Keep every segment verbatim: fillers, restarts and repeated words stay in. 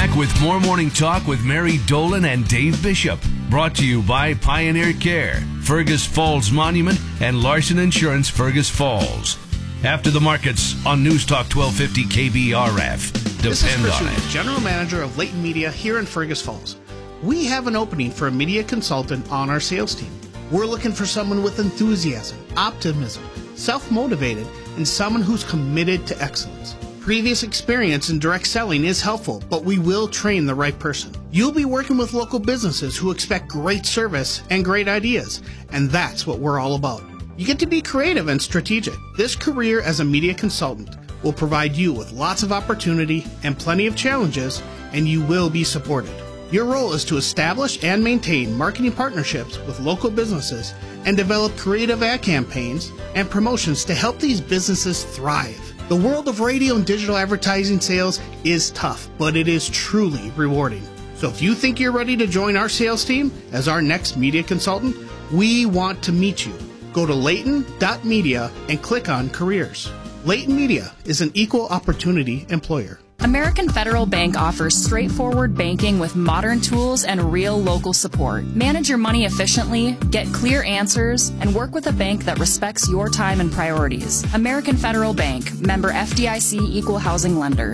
Back with more Morning Talk with Mary Dolan and Dave Bishop. Brought to you by Pioneer Care, Fergus Falls Monument, and Larson Insurance Fergus Falls. After the markets on News Talk twelve fifty K B R F. This is Depend Chris on Hoover, it. General Manager of Leighton Media here in Fergus Falls. We have an opening for a media consultant on our sales team. We're looking for someone with enthusiasm, optimism, self-motivated, and someone who's committed to excellence. Previous experience in direct selling is helpful, but we will train the right person. You'll be working with local businesses who expect great service and great ideas, and that's what we're all about. You get to be creative and strategic. This career as a media consultant will provide you with lots of opportunity and plenty of challenges, and you will be supported. Your role is to establish and maintain marketing partnerships with local businesses and develop creative ad campaigns and promotions to help these businesses thrive. The world of radio and digital advertising sales is tough, but it is truly rewarding. So if you think you're ready to join our sales team as our next media consultant, we want to meet you. Go to Leighton dot media and click on Careers. Leighton Media is an equal opportunity employer. American Federal Bank offers straightforward banking with modern tools and real local support. Manage your money efficiently, get clear answers, and work with a bank that respects your time and priorities. American Federal Bank, member F D I C, equal housing lender.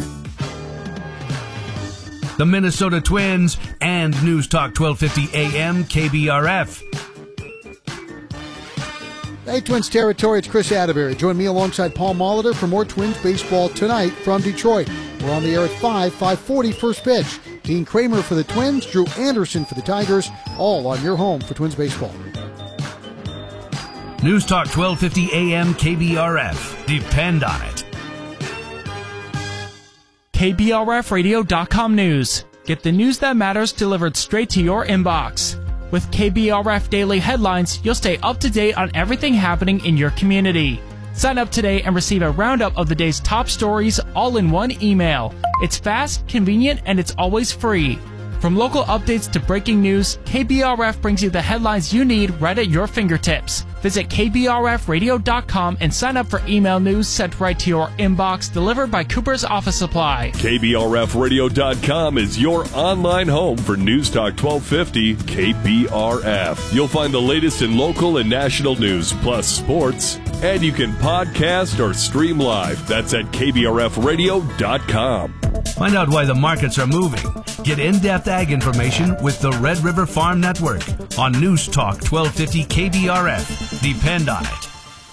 The Minnesota Twins and News Talk twelve fifty A M K B R F. Hey, Twins territory, it's Chris Atterbury. Join me alongside Paul Molitor for more Twins baseball tonight from Detroit. We're on the air at five, five forty first pitch. Dean Kramer for the Twins, Drew Anderson for the Tigers, all on your home for Twins baseball. News Talk twelve fifty A M K B R F. Depend on it. K B R F radio dot com news. Get the news that matters delivered straight to your inbox. With K B R F Daily Headlines, you'll stay up to date on everything happening in your community. Sign up today and receive a roundup of the day's top stories all in one email. It's fast, convenient, and it's always free. From local updates to breaking news, K B R F brings you the headlines you need right at your fingertips. Visit K B R F radio dot com and sign up for email news sent right to your inbox, delivered by Cooper's Office Supply. K B R F radio dot com is your online home for News Talk twelve fifty K B R F. You'll find the latest in local and national news, plus sports, and you can podcast or stream live. That's at K B R F radio dot com. Find out why the markets are moving. Get in-depth ag information with the Red River Farm Network on News Talk twelve fifty K B R F. Depend on it.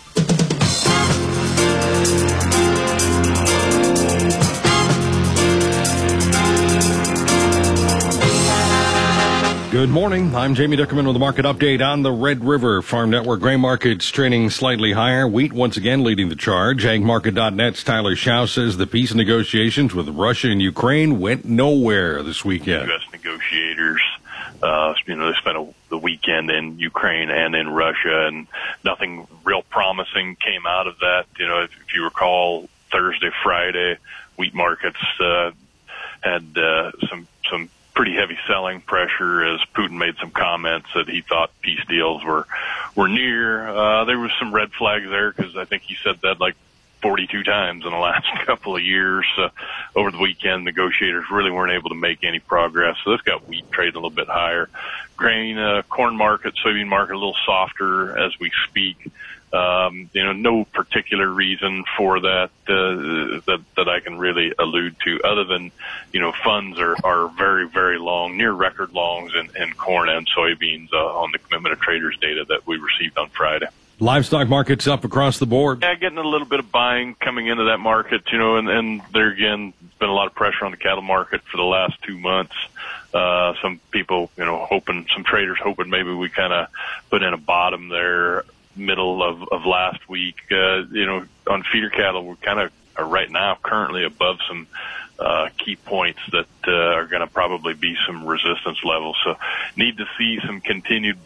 Good morning. I'm Jamie Dickerman with the market update on the Red River Farm Network. Grain markets trading slightly higher. Wheat once again leading the charge. ag market dot net's Tyler Schau says the peace negotiations with Russia and Ukraine went nowhere this weekend. U S negotiators, uh, you know, they spent a, the weekend in Ukraine and in Russia, and nothing real promising came out of that. You know, if, if you recall, Thursday, Friday, wheat markets uh, had uh, some some. pretty heavy selling pressure as Putin made some comments that he thought peace deals were were near. Uh, there was some red flags there because I think he said that like forty-two times in the last couple of years. Uh, over the weekend, negotiators really weren't able to make any progress. So this got wheat trading a little bit higher. Grain, uh, corn market, soybean market a little softer as we speak. Um, you know, no particular reason for that, uh, that, that I can really allude to other than, you know, funds are, are very, very long, near record longs in, in corn and soybeans, uh, on the commitment of traders data that we received on Friday. Livestock markets up across the board. Yeah, getting a little bit of buying coming into that market, you know, and, and there again, there's been a lot of pressure on the cattle market for the last two months. Uh, some people, you know, hoping, some traders hoping maybe we kind of put in a bottom there middle of, of last week. Uh, you know, on feeder cattle, we're kind of are right now currently above some uh, key points that uh, are going to probably be some resistance levels. So need to see some continued